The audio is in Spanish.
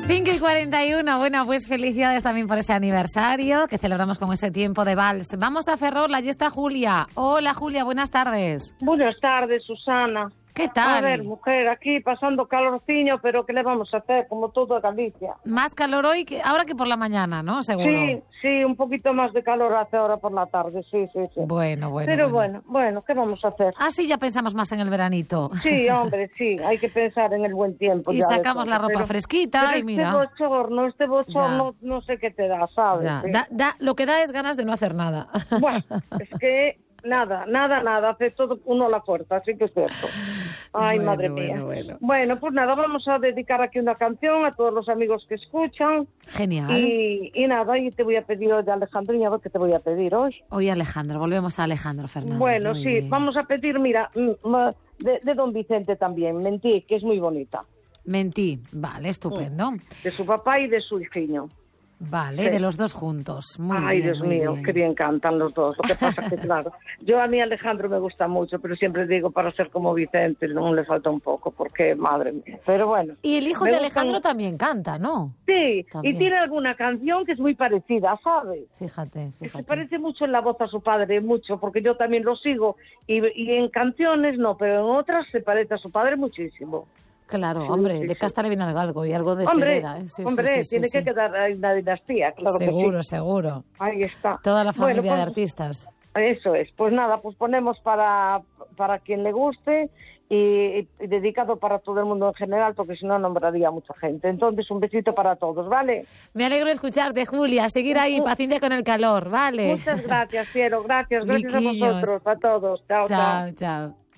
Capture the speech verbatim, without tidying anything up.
cinco y cuarenta y uno, bueno, pues felicidades también por ese aniversario que celebramos con ese tiempo de vals. Vamos a Ferrol, allí está Julia. Hola Julia, buenas tardes. Buenas tardes, Susana. ¿Qué tal? A ver, mujer, aquí pasando calorciño, pero ¿qué le vamos a hacer? Como todo en Galicia. Más calor hoy que ahora que por la mañana, ¿no? Seguro. Sí, sí, un poquito más de calor hace ahora por la tarde, sí, sí, sí. Bueno, bueno. Pero bueno, bueno, bueno, ¿qué vamos a hacer? Así ya pensamos más en el veranito. Sí, hombre, sí, hay que pensar en el buen tiempo. Y ya sacamos de la todo, ropa pero, fresquita pero y este mira. bochorno, este bochorno, no sé qué te da, ¿sabes? Ya, Sí. da, da, lo que da es ganas de no hacer nada. Bueno, es que nada, nada, nada, hace todo uno a la fuerza, así que es cierto. Ay, Bueno, madre bueno, mía. bueno. Bueno, pues nada, vamos a dedicar aquí una canción a todos los amigos que escuchan. Genial. Y, y nada, y te voy a pedir hoy de Alejandro, y a ver qué te voy a pedir hoy. Hoy Alejandro, volvemos a Alejandro Fernández. Bueno, Muy sí, bien. vamos a pedir, mira, mm, mm, de, de Don Vicente también, Mentí, que es muy bonita. Mentí, vale, estupendo. De su papá y de su hijiño. Vale, Sí. de los dos juntos. Muy Ay, bien, Dios muy mío, bien. qué bien cantan los dos. Lo que pasa es que, claro, yo a mí Alejandro me gusta mucho, pero siempre digo, para ser como Vicente, no le falta un poco, porque, madre mía. Pero bueno. Y el hijo me de gustan- Alejandro también canta, ¿no? Sí, También. y tiene alguna canción que es muy parecida, ¿sabes? Fíjate, Que se fíjate. parece mucho en la voz a su padre, mucho, porque yo también lo sigo, y, y en canciones no, pero en otras se parece a su padre muchísimo. Claro, Sí, hombre, sí, de sí. casta le viene al galgo y algo de Hombre, Sereda, ¿eh? Sí, sí, hombre, sí, sí, tiene sí. que quedar ahí una dinastía, claro Seguro, que sí. seguro. Ahí está. Toda la familia Bueno, de pues, artistas. Eso es, pues nada, pues ponemos para, para quien le guste y, y dedicado para todo el mundo en general, porque si no nombraría a mucha gente. Entonces, un besito para todos, ¿vale? Me alegro de escucharte, Julia. Seguir ahí, paciencia con el calor, ¿vale? Muchas gracias, cielo, gracias, gracias a Miquillos. vosotros, a todos. Chao, chao. Chao, chao.